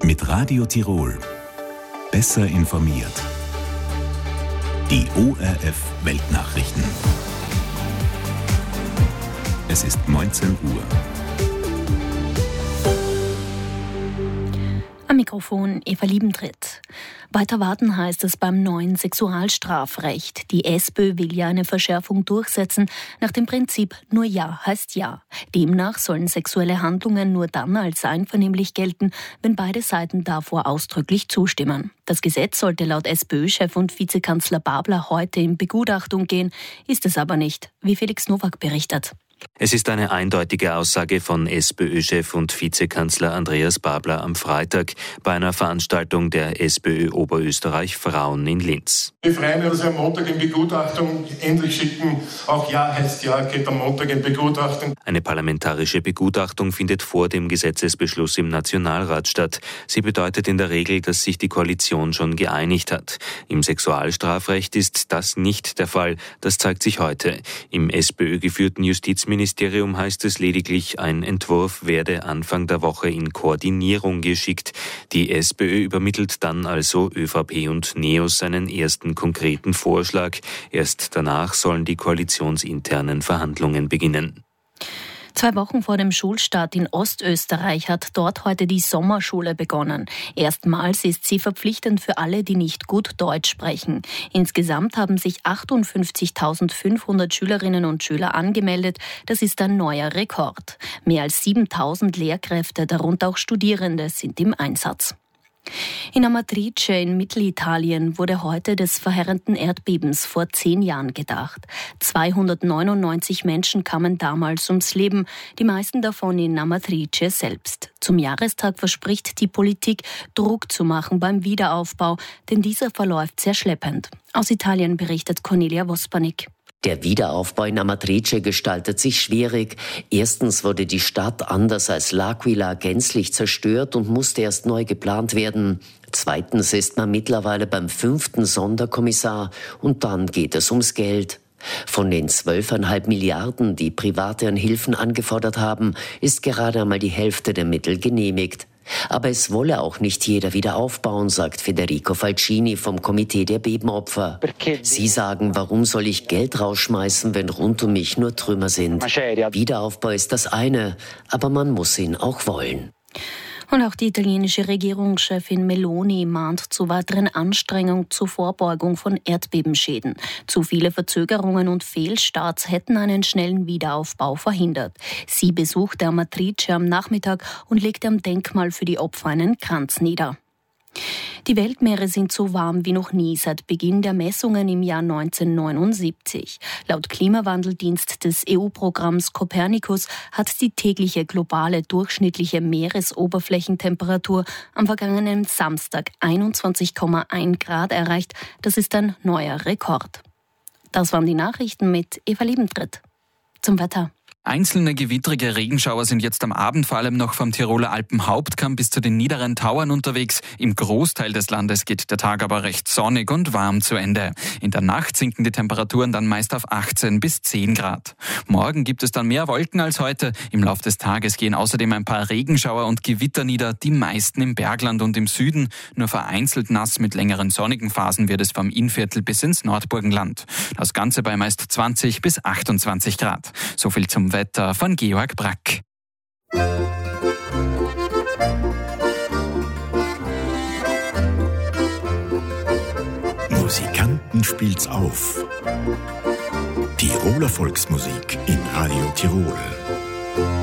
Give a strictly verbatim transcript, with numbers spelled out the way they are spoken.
Mit Radio Tirol. Besser informiert. Die O R F Weltnachrichten. Es ist neunzehn Uhr. Am Mikrofon Eva Liebentritt. Weiter warten heißt es beim neuen Sexualstrafrecht. Die SPÖ will ja eine Verschärfung durchsetzen nach dem Prinzip nur Ja heißt Ja. Demnach sollen sexuelle Handlungen nur dann als einvernehmlich gelten, wenn beide Seiten davor ausdrücklich zustimmen. Das Gesetz sollte laut SPÖ-Chef und Vizekanzler Babler heute in Begutachtung gehen, ist es aber nicht, wie Felix Nowak berichtet. Es ist eine eindeutige Aussage von SPÖ-Chef und Vizekanzler Andreas Babler am Freitag bei einer Veranstaltung der SPÖ Oberösterreich Frauen in Linz. Wir freuen uns, dass wir am Montag in Begutachtung endlich schicken. Auch Ja heißt Ja, geht am Montag in Begutachtung. Eine parlamentarische Begutachtung findet vor dem Gesetzesbeschluss im Nationalrat statt. Sie bedeutet in der Regel, dass sich die Koalition schon geeinigt hat. Im Sexualstrafrecht ist das nicht der Fall. Das zeigt sich heute. Im SPÖ-geführten Justizministerium heißt es lediglich, ein Entwurf werde Anfang der Woche in Koordinierung geschickt. Die SPÖ übermittelt dann also ÖVP und NEOS seinen ersten konkreten Vorschlag. Erst danach sollen die koalitionsinternen Verhandlungen beginnen. Zwei Wochen vor dem Schulstart in Ostösterreich hat dort heute die Sommerschule begonnen. Erstmals ist sie verpflichtend für alle, die nicht gut Deutsch sprechen. Insgesamt haben sich achtundfünfzigtausendfünfhundert Schülerinnen und Schüler angemeldet. Das ist ein neuer Rekord. Mehr als siebentausend Lehrkräfte, darunter auch Studierende, sind im Einsatz. In Amatrice in Mittelitalien wurde heute des verheerenden Erdbebens vor zehn Jahren gedacht. zweihundertneunundneunzig Menschen kamen damals ums Leben, die meisten davon in Amatrice selbst. Zum Jahrestag verspricht die Politik, Druck zu machen beim Wiederaufbau, denn dieser verläuft sehr schleppend. Aus Italien berichtet Cornelia Vospanik. Der Wiederaufbau in Amatrice gestaltet sich schwierig. Erstens wurde die Stadt anders als L'Aquila gänzlich zerstört und musste erst neu geplant werden. Zweitens ist man mittlerweile beim fünften Sonderkommissar und dann geht es ums Geld. Von den zwölfeinhalb Milliarden, die Private an Hilfen angefordert haben, ist gerade einmal die Hälfte der Mittel genehmigt. Aber es wolle auch nicht jeder wieder aufbauen, sagt Federico Falcini vom Komitee der Bebenopfer. Sie sagen, warum soll ich Geld rausschmeißen, wenn rund um mich nur Trümmer sind? Wiederaufbau ist das eine, aber man muss ihn auch wollen. Und auch die italienische Regierungschefin Meloni mahnt zu weiteren Anstrengungen zur Vorbeugung von Erdbebenschäden. Zu viele Verzögerungen und Fehlstarts hätten einen schnellen Wiederaufbau verhindert. Sie besuchte Amatrice am Nachmittag und legte am Denkmal für die Opfer einen Kranz nieder. Die Weltmeere sind so warm wie noch nie seit Beginn der Messungen im Jahr neunzehnhundertneunundsiebzig. Laut Klimawandeldienst des E U-Programms Copernicus hat die tägliche globale durchschnittliche Meeresoberflächentemperatur am vergangenen Samstag einundzwanzig Komma eins Grad erreicht. Das ist ein neuer Rekord. Das waren die Nachrichten mit Eva Liebentritt. Zum Wetter. Einzelne gewittrige Regenschauer sind jetzt am Abend vor allem noch vom Tiroler Alpenhauptkamm bis zu den niederen Tauern unterwegs. Im Großteil des Landes geht der Tag aber recht sonnig und warm zu Ende. In der Nacht sinken die Temperaturen dann meist auf achtzehn bis zehn Grad. Morgen gibt es dann mehr Wolken als heute. Im Lauf des Tages gehen außerdem ein paar Regenschauer und Gewitter nieder, die meisten im Bergland und im Süden. Nur vereinzelt nass mit längeren sonnigen Phasen wird es vom Innviertel bis ins Nordburgenland. Das Ganze bei meist zwanzig bis achtundzwanzig Grad. So viel zum Wetter von Georg Brack. Musikanten spielt's auf. Tiroler Volksmusik in Radio Tirol.